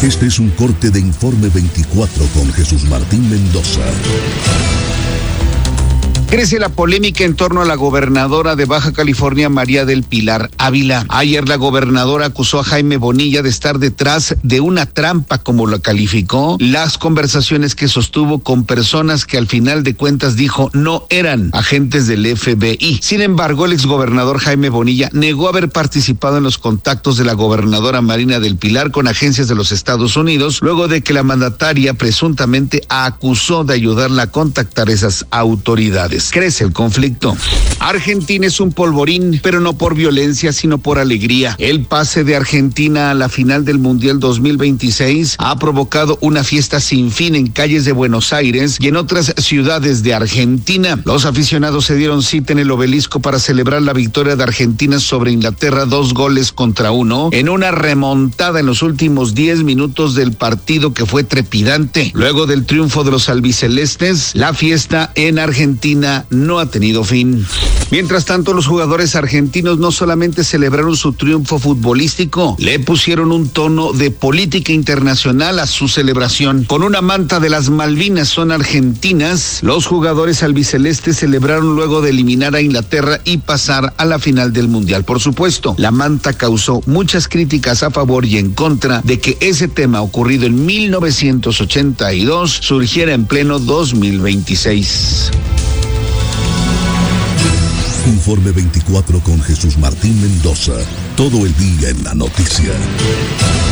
Este es un corte de Informe 24 con Jesús Martín Mendoza. Crece la polémica en torno a la gobernadora de Baja California, María del Pilar Ávila. Ayer la gobernadora acusó a Jaime Bonilla de estar detrás de una trampa, como lo calificó, las conversaciones que sostuvo con personas que al final de cuentas dijo no eran agentes del FBI. Sin embargo, el exgobernador Jaime Bonilla negó haber participado en los contactos de la gobernadora María del Pilar con agencias de los Estados Unidos, luego de que la mandataria presuntamente acusó de ayudarla a contactar esas autoridades. Crece el conflicto. Argentina es un polvorín, pero no por violencia, sino por alegría. El pase de Argentina a la final del Mundial 2026 ha provocado una fiesta sin fin en calles de Buenos Aires y en otras ciudades de Argentina. Los aficionados se dieron cita en el Obelisco para celebrar la victoria de Argentina sobre Inglaterra 2-1 en una remontada en los últimos 10 minutos del partido que fue trepidante. Luego del triunfo de los albicelestes, la fiesta en Argentina no ha tenido fin. Mientras tanto, los jugadores argentinos no solamente celebraron su triunfo futbolístico, le pusieron un tono de política internacional a su celebración. Con una manta de las Malvinas son argentinas, los jugadores albicelestes celebraron luego de eliminar a Inglaterra y pasar a la final del Mundial. Por supuesto, la manta causó muchas críticas a favor y en contra de que ese tema ocurrido en 1982 surgiera en pleno 2026. Informe 24 con Jesús Martín Mendoza. Todo el día en la noticia.